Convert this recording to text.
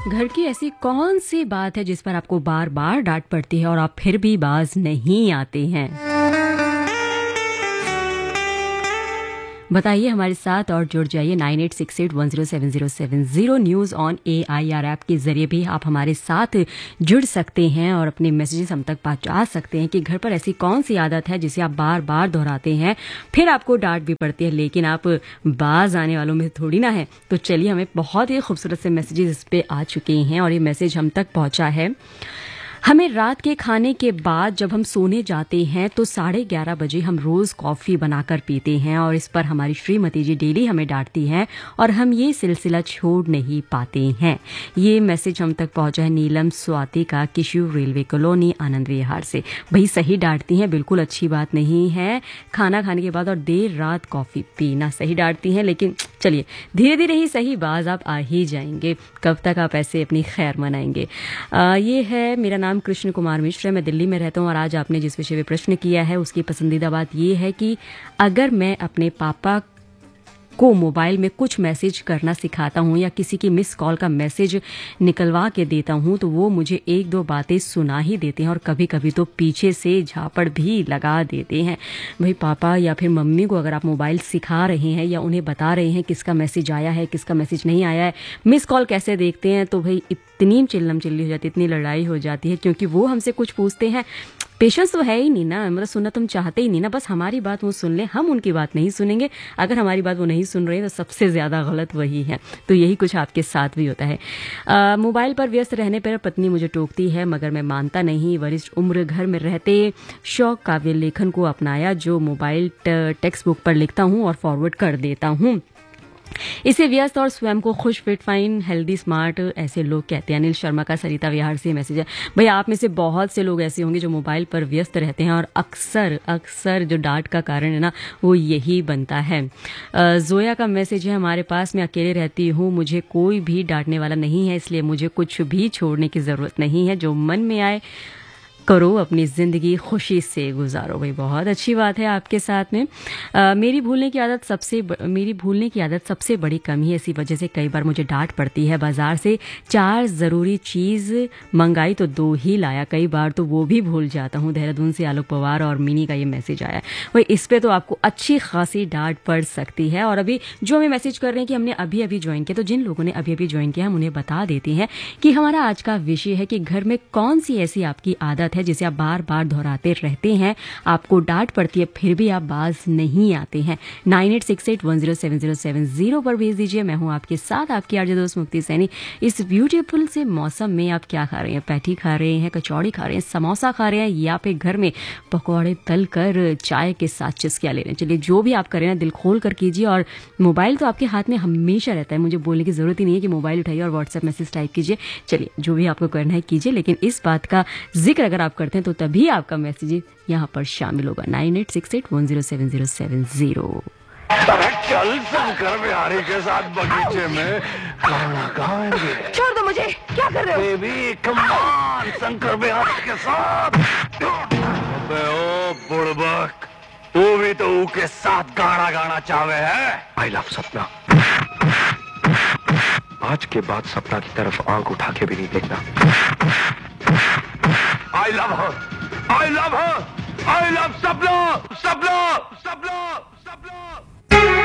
घर की ऐसी कौन सी बात है जिस पर आपको बार बार डांट पड़ती है और आप फिर भी बाज नहीं आते हैं? बताइए हमारे साथ और जुड़ जाइए 9868107070 न्यूज़ ऑन AIR ऐप के जरिए भी आप हमारे साथ जुड़ सकते हैं और अपने मैसेजेस हम तक पहुंचा सकते हैं कि घर पर ऐसी कौन सी आदत है जिसे आप बार बार दोहराते हैं, फिर आपको डांट भी पड़ती है लेकिन आप बाज आने वालों में थोड़ी ना है। तो चलिए, हमें बहुत ही खूबसूरत से मैसेजेस इस पे आ चुके हैं और ये मैसेज हम तक पहुंचा है। हमें रात के खाने के बाद जब हम सोने जाते हैं तो 11:30 बजे हम रोज़ कॉफ़ी बनाकर पीते हैं और इस पर हमारी श्रीमती जी डेली हमें डांटती हैं और हम ये सिलसिला छोड़ नहीं पाते हैं। ये मैसेज हम तक पहुंचा है नीलम स्वाति का, किशोर रेलवे कॉलोनी, आनंद विहार से। भाई सही डांटती हैं, बिल्कुल अच्छी बात नहीं है खाना खाने के बाद और देर रात कॉफ़ी पीना। सही डांटती हैं, लेकिन चलिए धीरे धीरे ही सही बाज आप आ ही जाएंगे। कब तक आप ऐसे अपनी खैर मनाएंगे? ये है, मेरा नाम कृष्ण कुमार मिश्र है, मैं दिल्ली में रहता हूँ और आज आपने जिस विषय पे प्रश्न किया है उसकी पसंदीदा बात ये है कि अगर मैं अपने पापा को मोबाइल में कुछ मैसेज करना सिखाता हूँ या किसी की मिस कॉल का मैसेज निकलवा के देता हूँ तो वो मुझे एक दो बातें सुना ही देते हैं और कभी कभी तो पीछे से झापड़ भी लगा देते हैं। भाई पापा या फिर मम्मी को अगर आप मोबाइल सिखा रहे हैं या उन्हें बता रहे हैं किसका मैसेज आया है किसका मैसेज नहीं आया है, मिस कॉल कैसे देखते हैं, तो भाई इतनी चिल्लम चिल्ली हो जाती है, इतनी लड़ाई हो जाती है क्योंकि वो हमसे कुछ पूछते हैं। पेशेंस तो है ही नहीं ना, मतलब सुनना तुम चाहते ही नहीं ना, बस हमारी बात वो सुन ले, हम उनकी बात नहीं सुनेंगे। अगर हमारी बात वो नहीं सुन रहे तो सबसे ज़्यादा गलत वही है। तो यही कुछ आपके साथ भी होता है। मोबाइल पर व्यस्त रहने पर पत्नी मुझे टोकती है मगर मैं मानता नहीं। वरिष्ठ उम्र घर में रहते शौक काव्य लेखन को अपनाया, जो मोबाइल टेक्स्ट बुक पर लिखता हूँ और फॉरवर्ड कर देता हूँ। इसे व्यस्त और स्वयं को खुश, फिट, फाइन, हेल्दी, स्मार्ट ऐसे लोग कहते हैं। अनिल शर्मा का सरिता विहार से मैसेज है। भाई आप में से बहुत से लोग ऐसे होंगे जो मोबाइल पर व्यस्त रहते हैं और अक्सर जो डांट का कारण है ना वो यही बनता है। जोया का मैसेज है, हमारे पास मैं अकेले रहती हूँ, मुझे कोई भी डांटने वाला नहीं है, इसलिए मुझे कुछ भी छोड़ने की ज़रूरत नहीं है, जो मन में आए करो, अपनी ज़िंदगी खुशी से गुजारो। भाई बहुत अच्छी बात है आपके साथ में। मेरी भूलने की आदत सबसे बड़ी कमी है, इसी वजह से कई बार मुझे डांट पड़ती है। बाजार से 4 ज़रूरी चीज़ मंगाई तो 2 ही लाया, कई बार तो वो भी भूल जाता हूँ। देहरादून से आलोक पवार और मिनी का ये मैसेज आया। भाई इस पर तो आपको अच्छी खासी डांट पड़ सकती है। और अभी जो हमें मैसेज कर रहे हैं कि हमने अभी अभी ज्वाइन किया, तो जिन लोगों ने अभी अभी ज्वाइन किया हम उन्हें बता देते हैं कि हमारा आज का विषय है कि घर में कौन सी ऐसी आपकी आदत है जिसे आप बार बार दोहराते रहते हैं, आपको डांट पड़ती है फिर भी आप बाज नहीं आते हैं। 9868107070 पर भेज दीजिए। मैं हूं आपके साथ, आपकी आरजे दोस्त मुक्ति सैनी। इस ब्यूटीफुल से मौसम में आप क्या खा रहे हैं? पैटी खा रहे हैं, कचौड़ी खा रहे हैं, समोसा खा रहे हैं या फिर घर में पकौड़े तल कर चाय के साथ चस्कियाँ ले रहे हैं? चलिए जो भी आप करें ना दिल खोल कर कीजिए। और मोबाइल तो आपके हाथ में हमेशा रहता है, मुझे बोलने की जरूरत ही नहीं है कि मोबाइल उठाइए और व्हाट्सएप मैसेज टाइप कीजिए। चलिए जो भी आपको करना है कीजिए, लेकिन इस बात का जिक्र अगर आप करते हैं तो तभी आपका मैसेज यहाँ पर शामिल होगा। 9868107070। चल शंकर बिहारी के साथ बगीचे में गाना गाएंगे। छोड़ दो मुझे, क्या कर रहे हो? Baby come on, Shankar Bihari के साथ। अबे ओ बुड़बक, तू भी तो ऊ के साथ गाना चाहे है। आई लव सपना। आज के बाद सपना की तरफ आंख उठा के भी नहीं देखना। I love her. I love her. I love Sapna.